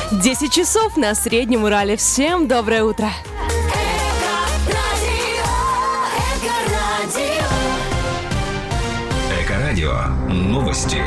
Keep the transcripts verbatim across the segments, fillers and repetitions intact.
десять часов на Среднем Урале. Всем доброе утро. Эко-радио. Новости.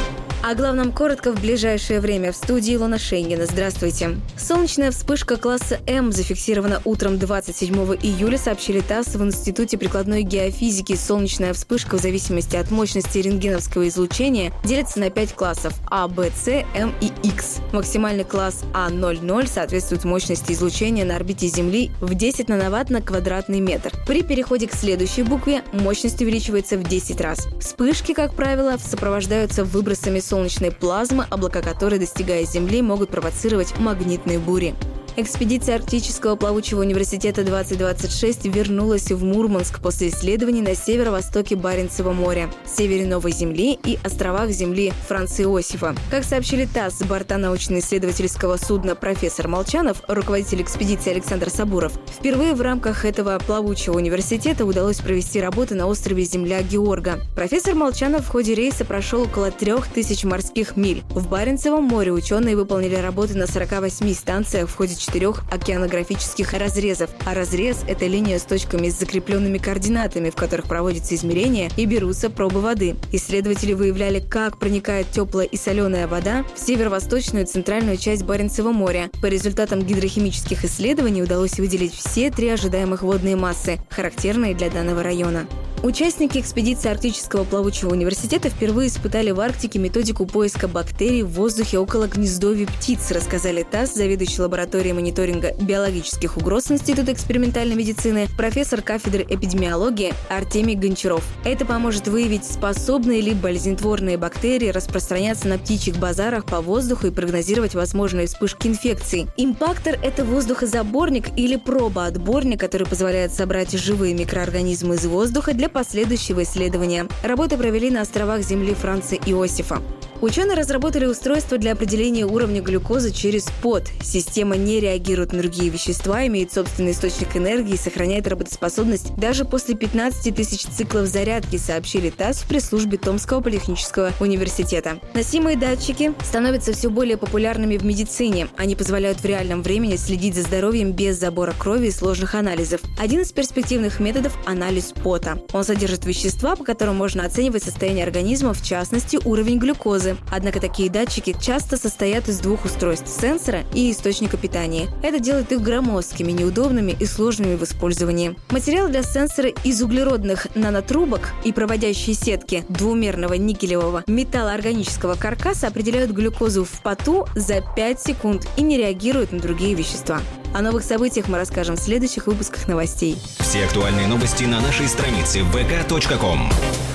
О главном коротко в ближайшее время. В студии Илона Шейнгина. Здравствуйте. Солнечная вспышка класса М зафиксирована утром двадцать седьмого июля, сообщили ТАСС в Институте прикладной геофизики. Солнечная вспышка в зависимости от мощности рентгеновского излучения делится на пять классов А, Б, С, М и Х. Максимальный класс А ноль ноль соответствует мощности излучения на орбите Земли в десять нановатт на квадратный метр. При переходе к следующей букве мощность увеличивается в десять раз. Вспышки, как правило, сопровождаются выбросами солнечной плазмы, облака которой, достигая Земли, могут провоцировать магнитные бури. Экспедиция Арктического плавучего университета двадцать двадцать шесть вернулась в Мурманск после исследований на северо-востоке Баренцева моря, севере Новой Земли и островах Земли Франца Иосифа. Как сообщили ТАСС, с борта научно-исследовательского судна «Профессор Молчанов», руководитель экспедиции Александр Сабуров, впервые в рамках этого плавучего университета удалось провести работы на острове Земля Георга. Профессор Молчанов в ходе рейса прошел около трех тысяч морских миль. В Баренцевом море ученые выполнили работы на сорока восьми станциях в ходе четырех океанографических разрезов. А разрез – это линия с точками с закрепленными координатами, в которых проводятся измерения и берутся пробы воды. Исследователи выявляли, как проникает теплая и соленая вода в северо-восточную и центральную часть Баренцева моря. По результатам гидрохимических исследований удалось выделить все три ожидаемых водные массы, характерные для данного района. Участники экспедиции Арктического плавучего университета впервые испытали в Арктике методику поиска бактерий в воздухе около гнездовья птиц, рассказали ТАСС, заведующий лабораторией мониторинга биологических угроз Института экспериментальной медицины, профессор кафедры эпидемиологии Артемий Гончаров. Это поможет выявить, способные ли болезнетворные бактерии распространяться на птичьих базарах по воздуху и прогнозировать возможные вспышки инфекций. Импактор – это воздухозаборник или пробоотборник, который позволяет собрать живые микроорганизмы из воздуха для последующего исследования. Работы провели на островах Земли Франца Иосифа. Ученые разработали устройство для определения уровня глюкозы через пот. Система не реагирует на другие вещества, имеет собственный источник энергии и сохраняет работоспособность даже после пятнадцати тысяч циклов зарядки, сообщили ТАСС в пресс-службе Томского политехнического университета. Носимые датчики становятся все более популярными в медицине. Они позволяют в реальном времени следить за здоровьем без забора крови и сложных анализов. Один из перспективных методов – анализ пота. Он содержит вещества, по которым можно оценивать состояние организма, в частности, уровень глюкозы. Однако такие датчики часто состоят из двух устройств – сенсора и источника питания. Это делает их громоздкими, неудобными и сложными в использовании. Материал для сенсора из углеродных нанотрубок и проводящей сетки двумерного никелевого металлоорганического каркаса определяют глюкозу в поту за пять секунд и не реагируют на другие вещества. О новых событиях мы расскажем в следующих выпусках новостей. Все актуальные новости на нашей странице вэ ка точка ком.